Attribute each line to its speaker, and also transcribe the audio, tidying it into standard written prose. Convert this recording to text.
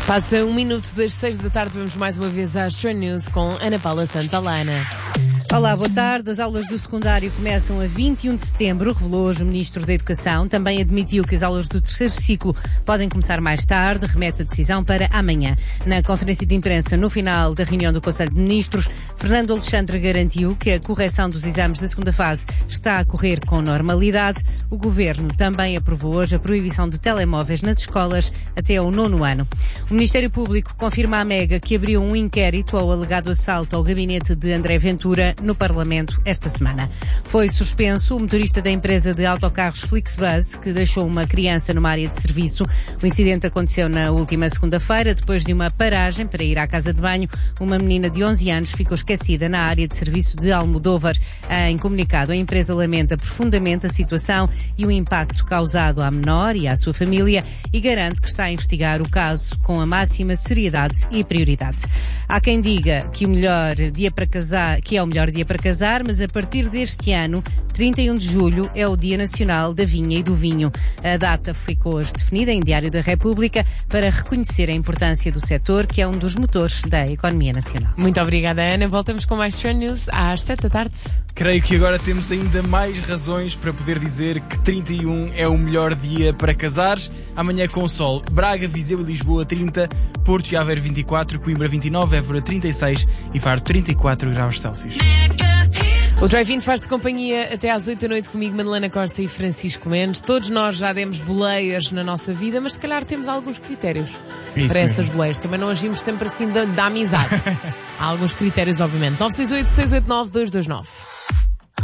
Speaker 1: Passa 1 minuto das 6 da tarde, vamos mais uma vez às Trend News com Ana Paula Santalana.
Speaker 2: Olá, boa tarde. As aulas do secundário começam a 21 de setembro, revelou hoje o Ministro da Educação. Também admitiu que as aulas do terceiro ciclo podem começar mais tarde, remete a decisão para amanhã. Na conferência de imprensa, no final da reunião do Conselho de Ministros, Fernando Alexandre garantiu que a correção dos exames da segunda fase está a correr com normalidade. O Governo também aprovou hoje a proibição de telemóveis nas escolas até ao 9º ano. O Ministério Público confirma à Mega que abriu um inquérito ao alegado assalto ao gabinete de André Ventura no Parlamento esta semana. Foi suspenso o motorista da empresa de autocarros Flixbus, que deixou uma criança numa área de serviço. O incidente aconteceu na última segunda-feira, depois de uma paragem para ir à casa de banho. Uma menina de 11 anos ficou esquecida na área de serviço de Almodóvar. Em comunicado, a empresa lamenta profundamente a situação e o impacto causado à menor e à sua família e garante que está a investigar o caso com a máxima seriedade e prioridade. Há quem diga que é o melhor dia para casar, mas a partir deste ano, 31 de julho, é o Dia Nacional da Vinha e do Vinho. A data ficou hoje definida em Diário da República para reconhecer a importância do setor, que é um dos motores da economia nacional.
Speaker 1: Muito obrigada, Ana. Voltamos com mais Trend News às 7 da tarde.
Speaker 3: Creio que agora temos ainda mais razões para poder dizer que 31 é o melhor dia para casares. Amanhã com sol, Braga, Viseu e Lisboa 30, Porto e Aveiro 24, Coimbra 29, Évora 36 e Faro 34 graus Celsius.
Speaker 1: O Drive-In faz-te companhia até às 8 da noite comigo, Madalena Costa e Francisco Mendes. Todos nós já demos boleias na nossa vida, mas se calhar temos alguns critérios para essas boleias. Também não agimos sempre assim da amizade. Há alguns critérios, obviamente. 968-689-229.